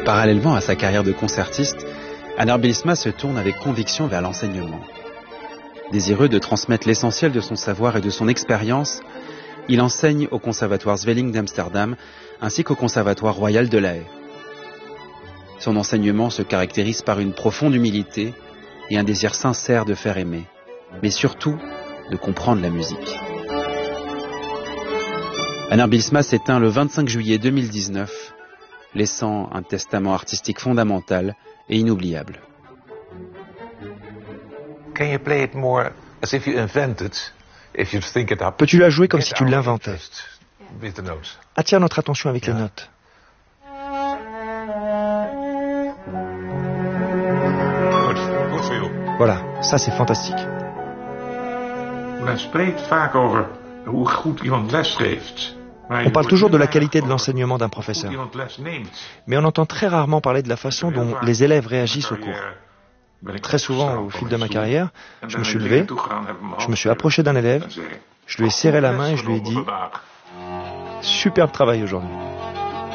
Parallèlement à sa carrière de concertiste, Einar Bylsma se tourne avec conviction vers l'enseignement. Désireux de transmettre l'essentiel de son savoir et de son expérience, il enseigne au Conservatoire Zweling d'Amsterdam ainsi qu'au Conservatoire royal de La Haye. Son enseignement se caractérise par une profonde humilité et un désir sincère de faire aimer, mais surtout de comprendre la musique. Einar Bylsma s'éteint le 25 juillet 2019, laissant un testament artistique fondamental et inoubliable. Peux-tu la jouer comme si tu l'inventais? Attire notre attention avec les notes. Voilà, ça c'est fantastique. On parle toujours de la qualité de l'enseignement d'un professeur, mais on entend très rarement parler de la façon dont les élèves réagissent au cours. Très souvent, au fil de ma carrière, je me suis levé, je me suis approché d'un élève, je lui ai serré la main et je lui ai dit « Superbe travail aujourd'hui ».